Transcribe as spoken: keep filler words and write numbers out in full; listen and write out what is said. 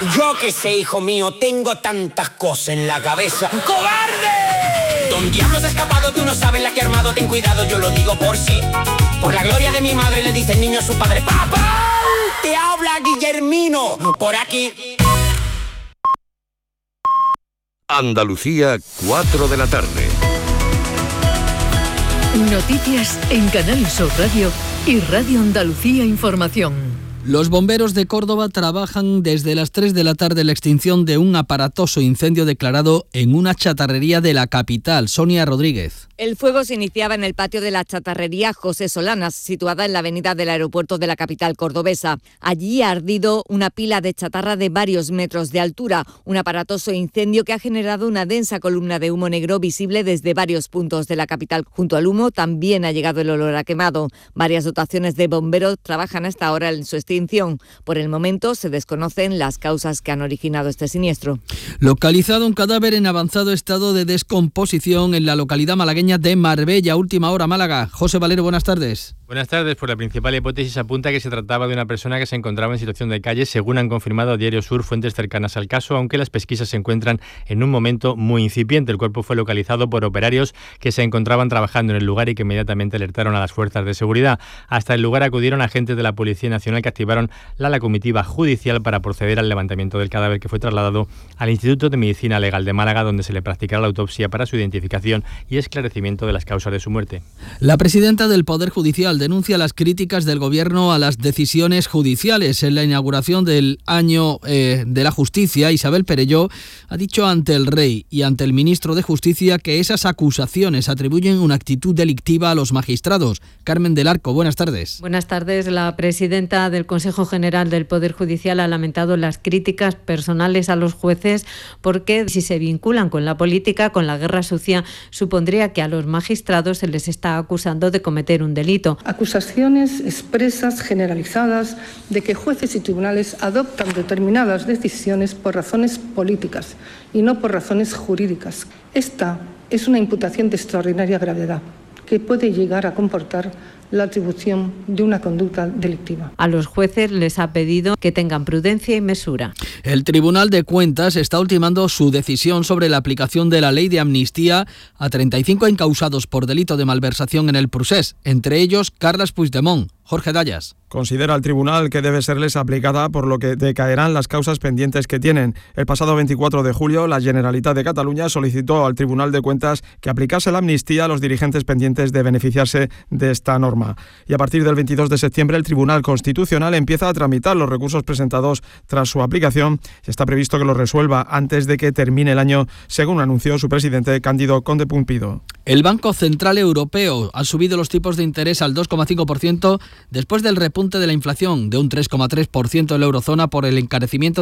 Yo qué sé, hijo mío, tengo tantas cosas en la cabeza. ¡Cobarde! Don Diablo se ha escapado, tú no sabes la que ha armado. Ten cuidado, yo lo digo por sí. Por la gloria de mi madre, le dice el niño a su padre. ¡Papá! Te habla Guillermino, por aquí. Andalucía, cuatro de la tarde. Noticias en Canal Sur Radio y Radio Andalucía Información. Los bomberos de Córdoba trabajan desde las tres de la tarde en la extinción de un aparatoso incendio declarado en una chatarrería de la capital. Sonia Rodríguez. El fuego se iniciaba en el patio de la chatarrería José Solanas, situada en la avenida del aeropuerto de la capital cordobesa. Allí ha ardido una pila de chatarra de varios metros de altura, un aparatoso incendio que ha generado una densa columna de humo negro visible desde varios puntos de la capital. Junto al humo también ha llegado el olor a quemado. Varias dotaciones de bomberos trabajan hasta ahora en su extinción. Por el momento se desconocen las causas que han originado este siniestro. Localizado un cadáver en avanzado estado de descomposición en la localidad malagueña de Marbella. Última hora, Málaga. José Valero, buenas tardes. Buenas tardes. Pues la principal hipótesis apunta que se trataba de una persona que se encontraba en situación de calle, según han confirmado a Diario Sur fuentes cercanas al caso, aunque las pesquisas se encuentran en un momento muy incipiente. El cuerpo fue localizado por operarios que se encontraban trabajando en el lugar y que inmediatamente alertaron a las fuerzas de seguridad. Hasta el lugar acudieron agentes de la Policía Nacional que activaron la, la comitiva judicial para proceder al levantamiento del cadáver, que fue trasladado al Instituto de Medicina Legal de Málaga, donde se le practicará la autopsia para su identificación y esclarecimiento de las causas de su muerte. La presidenta del Poder Judicial denuncia las críticas del Gobierno a las decisiones judiciales. En la inauguración del año eh, de la justicia, Isabel Perelló ha dicho ante el Rey y ante el ministro de Justicia que esas acusaciones atribuyen una actitud delictiva a los magistrados. Carmen del Arco, buenas tardes. Buenas tardes. La presidenta del Consejo General del Poder Judicial ha lamentado las críticas personales a los jueces porque si se vinculan con la política, con la guerra sucia, supondría que a los magistrados se les está acusando de cometer un delito. Acusaciones expresas, generalizadas, de que jueces y tribunales adoptan determinadas decisiones por razones políticas y no por razones jurídicas. Esta es una imputación de extraordinaria gravedad que puede llegar a comportar la atribución de una conducta delictiva. A los jueces les ha pedido que tengan prudencia y mesura. El Tribunal de Cuentas está ultimando su decisión sobre la aplicación de la ley de amnistía a treinta y cinco encausados por delito de malversación en el Procés, entre ellos Carles Puigdemont. Jorge Dallas. Considera el tribunal que debe serles aplicada, por lo que decaerán las causas pendientes que tienen. El pasado veinticuatro de julio, la Generalitat de Cataluña solicitó al Tribunal de Cuentas que aplicase la amnistía a los dirigentes pendientes de beneficiarse de esta norma. Y a partir del veintidós de septiembre, el Tribunal Constitucional empieza a tramitar los recursos presentados tras su aplicación y está previsto que los resuelva antes de que termine el año, según anunció su presidente Cándido Conde Pumpido. El Banco Central Europeo ha subido los tipos de interés al dos coma cinco por ciento después del repunte de la inflación de un tres coma tres por ciento en la eurozona por el encarecimiento